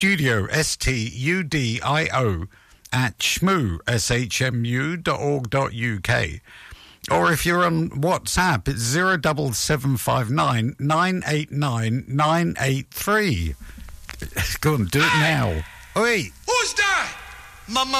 studio, STUDIO, at shmoo, shmu.org.uk. Or if you're on WhatsApp, it's 07759 989 983. Go on, do it now. Oi! Who's that? Mama.